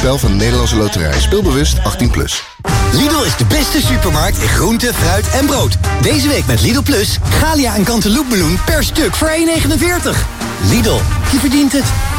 Spel van de Nederlandse Loterij. Speelbewust 18+. Lidl is de beste supermarkt in groente, fruit en brood. Deze week met Lidl Plus, Galia en Cantaloupe meloen per stuk voor 1,49. Lidl, je verdient het.